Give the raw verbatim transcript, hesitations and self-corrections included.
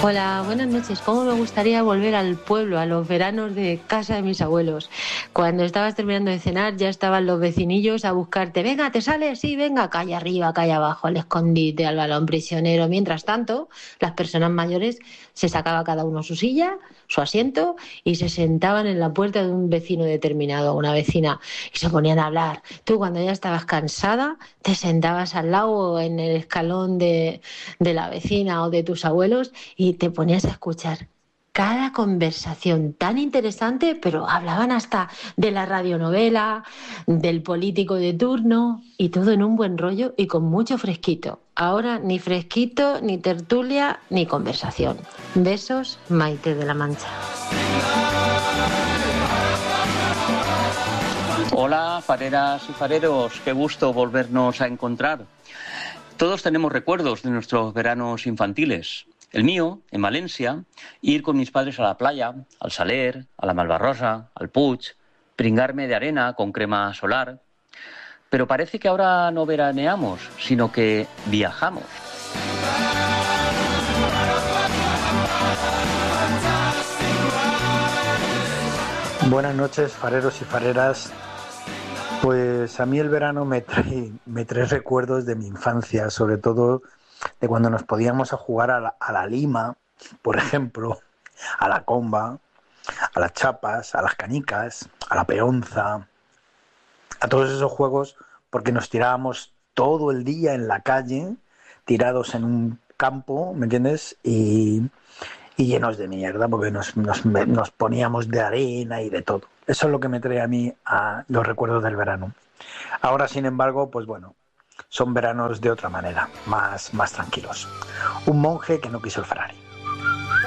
Hola, buenas noches. ¿Cómo me gustaría volver al pueblo, a los veranos de casa de mis abuelos? Cuando estabas terminando de cenar, ya estaban los vecinillos a buscarte. Venga, ¿te sales? Sí, venga, calle arriba, calle abajo, al escondite, al balón prisionero. Mientras tanto, las personas mayores se sacaba cada uno su silla, su asiento y se sentaban en la puerta de un vecino determinado, una vecina, y se ponían a hablar. Tú, cuando ya estabas cansada, te sentabas al lado en el escalón de, de la vecina o de tus abuelos y te ponías a escuchar cada conversación tan interesante, pero hablaban hasta de la radionovela, del político de turno y todo en un buen rollo y con mucho fresquito. Ahora ni fresquito, ni tertulia, ni conversación. Besos, Maite de la Mancha. Hola, fareras y fareros, qué gusto volvernos a encontrar. Todos tenemos recuerdos de nuestros veranos infantiles. El mío, en Valencia, ir con mis padres a la playa, al Saler, a la Malvarrosa, al Puig, pringarme de arena con crema solar. Pero parece que ahora no veraneamos, sino que viajamos. Buenas noches, fareros y fareras. Pues a mí el verano me trae, me trae recuerdos de mi infancia, sobre todo de cuando nos podíamos a jugar a la, a la lima, por ejemplo, a la comba, a las chapas, a las canicas, a la peonza, a todos esos juegos, porque nos tirábamos todo el día en la calle, tirados en un campo, ¿me entiendes? Y, y llenos de mierda, porque nos, nos, nos poníamos de arena y de todo. Eso es lo que me trae a mí a los recuerdos del verano. Ahora, sin embargo, pues bueno, son veranos de otra manera, más, más tranquilos. Un monje que no quiso el Ferrari.